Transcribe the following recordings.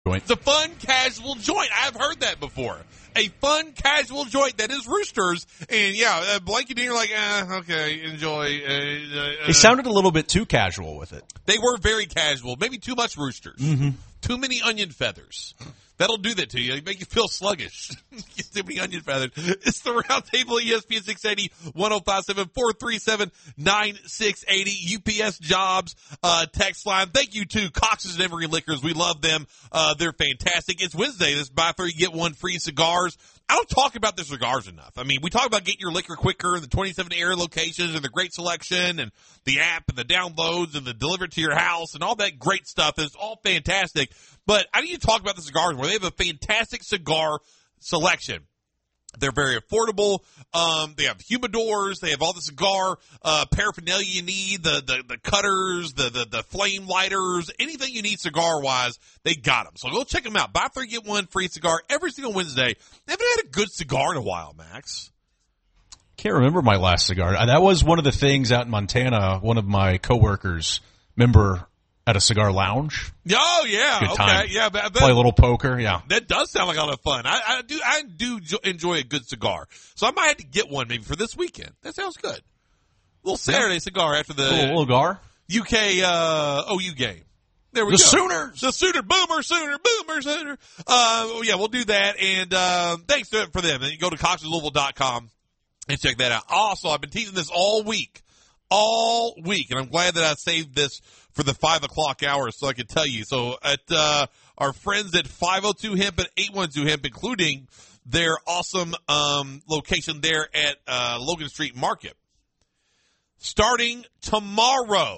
It's a fun, casual joint. I've heard that before. A fun, casual joint that is Roosters. And, yeah, Blanky and you're like, okay, enjoy. They sounded a little bit too casual with it. They were very casual. Maybe too much Roosters. Mm-hmm. Too many onion feathers. That'll do that to you. It'll make you feel sluggish. Get too many onion feathers. It's the Roundtable, ESPN 680, 1057 437-9680, UPS Jobs, text line. Thank you to Cox's and Emory Liquors. We love them. They're fantastic. It's Wednesday. This buy three, get one free cigars. I don't talk about the cigars enough. I mean, we talk about getting your liquor quicker, the 27 area locations, and the great selection, and the app, and the downloads, and the deliver to your house, and all that great stuff. It's all fantastic. But I need to talk about the cigars more. They have a fantastic cigar selection. They're very affordable. They have humidors. They have all the cigar paraphernalia you need, the cutters, the flame lighters, anything you need cigar-wise, they got them. So go check them out. Buy three, get one free cigar every single Wednesday. They haven't had a good cigar in a while, Max. Can't remember my last cigar. That was one of the things out in Montana. One of my coworkers, remember, at a cigar lounge. Oh, yeah. Good time. Okay. Yeah, play a little poker. Yeah. That does sound like a lot of fun. I do enjoy a good cigar. So I might have to get one maybe for this weekend. That sounds good. A little Saturday cigar after the little cigar. UK OU game. There we go. Sooners. The Sooner. Boomer Sooner. Yeah, we'll do that. And thanks for them. And you go to CoxsLouisville.com and check that out. Also, I've been teasing this all week. And I'm glad that I saved this for the 5 o'clock hour so I can tell you. So at our friends at 502 Hemp and 812 Hemp, including their awesome location there at Logan Street Market, starting tomorrow,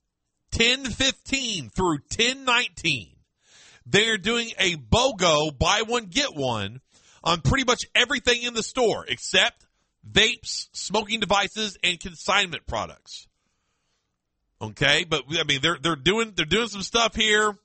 10/15 through 10/19, they're doing a BOGO, buy one, get one, on pretty much everything in the store except vapes, smoking devices, and consignment products. Okay, but I mean they're doing some stuff here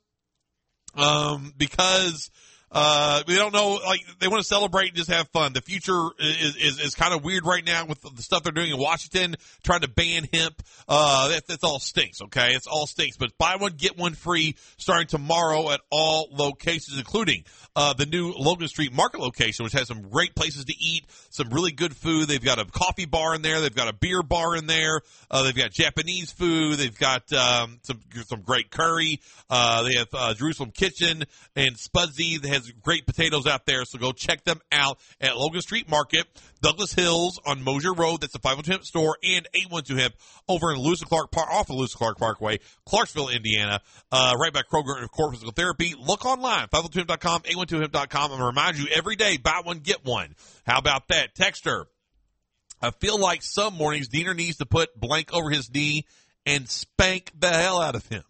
because we don't know, like, they want to celebrate and just have fun. The future is kind of weird right now with the stuff they're doing in Washington, trying to ban hemp. That's all stinks, okay? It's all stinks. But buy one, get one free starting tomorrow at all locations, including the new Logan Street Market location, which has some great places to eat, some really good food. They've got a coffee bar in there. They've got a beer bar in there. They've got Japanese food. They've got some great curry. They have Jerusalem Kitchen and Spudsy that has great potatoes out there. So go check them out at Logan Street Market, Douglas Hills on Mosier Road. That's the 512 Hemp store, and 812 Hemp over in Lewis and Clark off of Lewis and Clark Parkway, Clarksville, Indiana, right by Kroger and Core Physical Therapy. Look online, 512hemp.com, 812hemp.com. I'm going to remind you every day, buy one, get one. How about that? Texter, I feel like some mornings Diener needs to put blank over his knee and spank the hell out of him.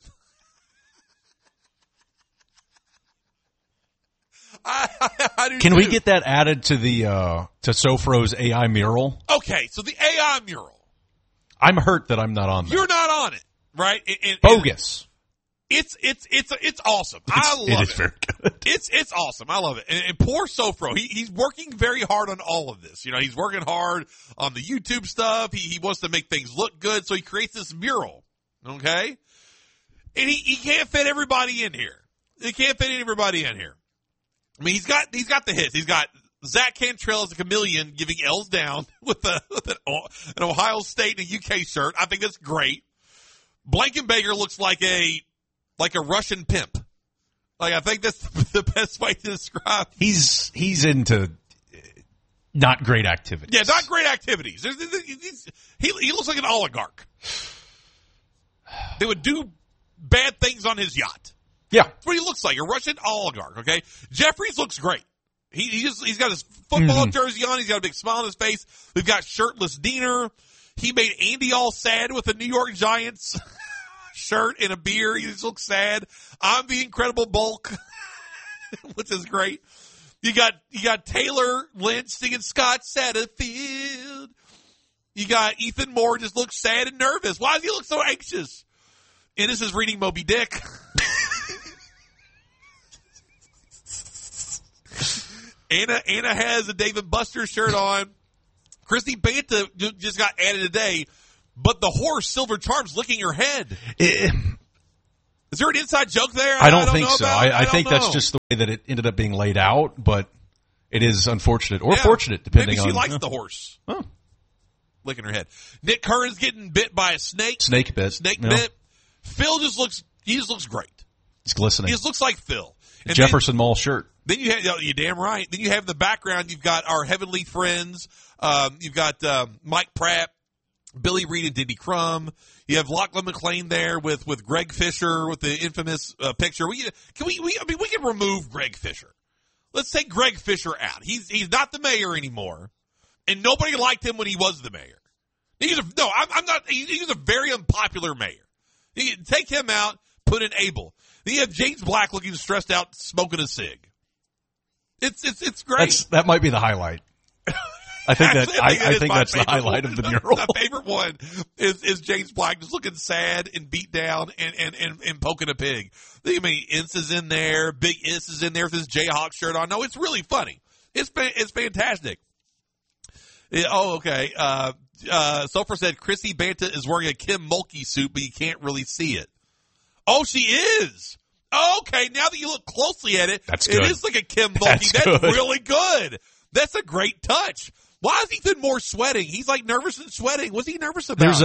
Can we get that added to the to Sofro's AI mural? Okay, so the AI mural. I'm hurt that I'm not on that. You're not on it, right? Bogus. It's awesome. I love it. It is very good. It's awesome. I love it. And poor Sofro, he's working very hard on all of this. You know, he's working hard on the YouTube stuff. He wants to make things look good, so he creates this mural. Okay, and he can't fit everybody in here. He can't fit everybody in here. I mean, he's got the hits. He's got Zach Cantrell as a chameleon giving L's down with an Ohio State and a UK shirt. I think that's great. Blankenbaker looks like a Russian pimp. Like, I think that's the best way to describe. He's into not great activities. Yeah, not great activities. He looks like an oligarch. They would do bad things on his yacht. Yeah. That's what he looks like, a Russian oligarch, okay? Jeffries looks great. He's got his football jersey on. He's got a big smile on his face. We've got shirtless Diener. He made Andy all sad with a New York Giants shirt and a beer. He just looks sad. I'm the Incredible Bulk, which is great. You got Taylor Lynch singing Scott Satterfield. You got Ethan Moore just looks sad and nervous. Why does he look so anxious? Ennis is reading Moby Dick. Anna has a David Buster shirt on. Christy Banta just got added today, but the horse Silver Charm's licking her head. Is there an inside joke there? I don't think know so. about? I think that's know. just the way that it ended up being laid out, but it is unfortunate or fortunate, depending Maybe she on. likes the horse. Oh. Licking her head. Nick Curran's getting bit by a snake. Snake bit. Bit. Phil just looks great. He's glistening. He just looks like Phil. And Jefferson Mall shirt. Then you have, you're damn right. Then you have in the background, you've got our heavenly friends. You've got Mike Pratt, Billy Reed, and Denny Crum. You have Lachlan McLean there with Greg Fisher with the infamous picture. We can remove Greg Fisher. Let's take Greg Fisher out. He's not the mayor anymore, and nobody liked him when he was the mayor. I'm not. He was a very unpopular mayor. Take him out. Put in Abel. Then you have James Black looking stressed out, smoking a cig. It's great. That might be the highlight. I think that's the highlight of the mural. My favorite one is James Black just looking sad and beat down and poking a pig. I mean, Ince is in there. Big Ince is in there with his Jayhawk shirt on. No, it's really funny. It's fantastic. Okay. Sofer said Chrissy Banta is wearing a Kim Mulkey suit, but you can't really see it. Oh, she is. Okay, now that you look closely at it, that's good. It is like a Kim Mulkey. That's really good. That's a great touch. Why is Ethan Moore sweating? He's like nervous and sweating. What's he nervous about? There's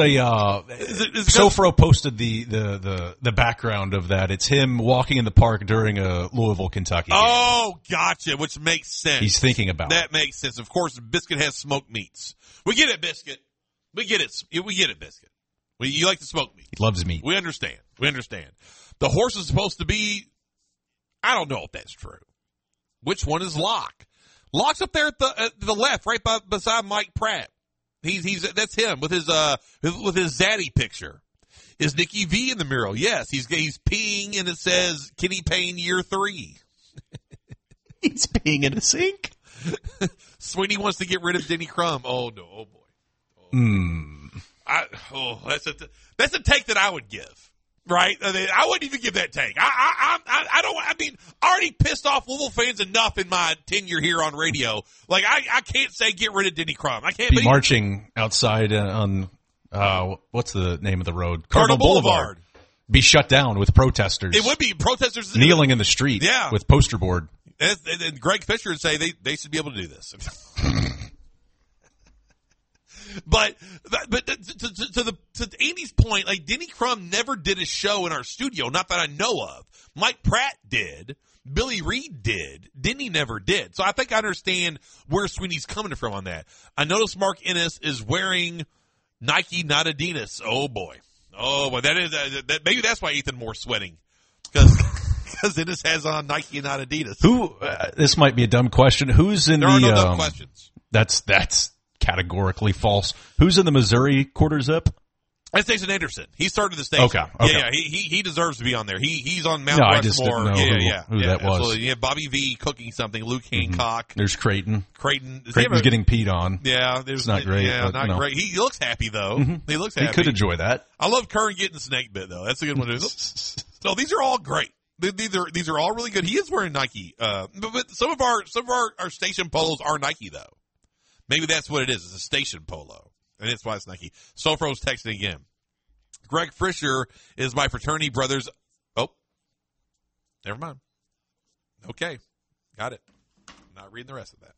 Sofro posted the background of that. It's him walking in the park during a Louisville, Kentucky game. Oh, gotcha, which makes sense. He's thinking about that. Makes sense. Of course, Biscuit has smoked meats. We get it, Biscuit. We get it, Biscuit. You like to smoke meat. He loves meat. We understand. The horse is supposed to be, I don't know if that's true. Which one is Locke? Locke's up there at the left, right beside Mike Pratt. That's him with his zaddy picture. Is Nikki V in the mural? Yes, he's peeing and it says Kenny Payne year 3. He's peeing in a sink. Sweeney wants to get rid of Denny Crum. Oh no, oh boy. That's a take that I would give. Right? I wouldn't even give that take. I already pissed off Louisville fans enough in my tenure here on radio. Like, I can't say get rid of Denny Crum. I can't be marching outside on, what's the name of the road? Cardinal Boulevard. Be shut down with protesters. It would be protesters. Kneeling in the street. Yeah. With poster board. And Greg Fisher would say they should be able to do this. But to Andy's point, like Denny Crum never did a show in our studio, not that I know of. Mike Pratt did, Billy Reed did, Denny never did. So I think I understand where Sweeney's coming from on that. I noticed Mark Ennis is wearing Nike, not Adidas. Oh boy, that is maybe that's why Ethan Moore's sweating because Ennis has on Nike and not Adidas. Who? This might be a dumb question. Who's in there are no dumb questions. That's categorically false. Who's in the Missouri quarter zip? That's Jason Anderson. He started the station. Okay. Yeah. He deserves to be on there. He's on Mount Rushmore. I just didn't know who that was. Absolutely. You have Bobby V cooking something. Luke Hancock. There's Creighton. Creighton's getting peed on. Yeah, it's not great. Yeah, but, not great. He looks happy though. Mm-hmm. He looks happy. He could enjoy that. I love Curran getting snake bit though. That's a good one. So these are all great. These are all really good. He is wearing Nike. But some of our station polos are Nike though. Maybe that's what it is. It's a station polo. And that's why it's Nike. Sofro's texting again. Greg Fisher is my fraternity brother's. Oh, never mind. Okay. Got it. I'm not reading the rest of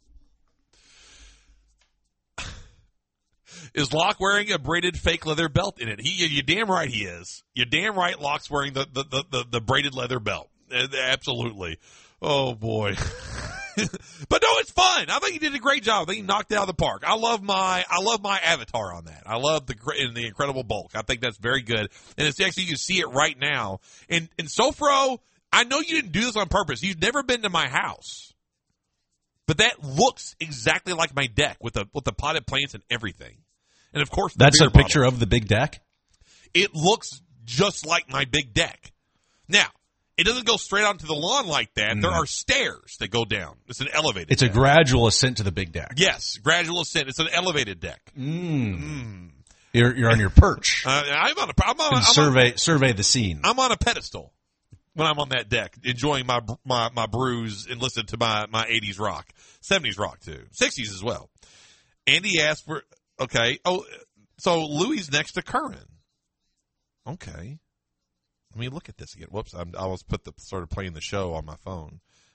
that. Is Locke wearing a braided fake leather belt in it? You're damn right he is. You're damn right Locke's wearing the braided leather belt. Absolutely. Oh, boy. But no, it's fun. I think he did a great job. I think he knocked it out of the park. I love my avatar on that. I love the Incredible Bulk. I think that's very good. And it's actually, you can see it right now. And Sofro, I know you didn't do this on purpose. You've never been to my house. But that looks exactly like my deck with the potted plants and everything. And of course, that's a picture of the big deck? It looks just like my big deck. Now, it doesn't go straight onto the lawn like that. There are stairs that go down. It's an elevated It's deck. A gradual ascent to the big deck. Yes, gradual ascent. It's an elevated deck. You're on your perch. Survey the scene. I'm on a pedestal when I'm on that deck, enjoying my brews and listen to my 80s rock. 70s rock, too. 60s as well. Andy asked for, okay. Oh, so Louis next to Curran. Okay. Let me look at this again. Whoops, I almost started playing the show on my phone.